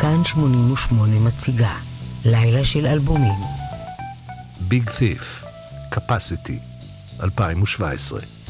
כאן 88 מציגה לילה של אלבומים. ביג תיף, קפסיטי, 2017.